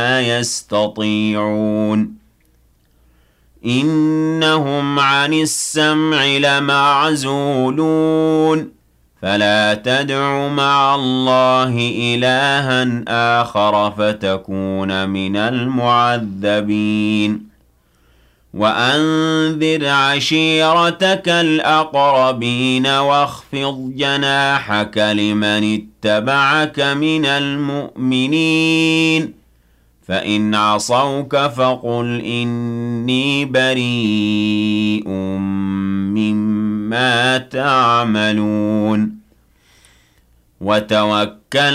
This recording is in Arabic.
يستطيعون إنهم عن السمع لمعزولون فلا تدع مع الله إلها آخر فتكون من المعذبين وأنذر عشيرتك الأقربين واخفض جناحك لمن اتبعك من المؤمنين فإن عصوك فقل إني بريء مما تعملون وتوكل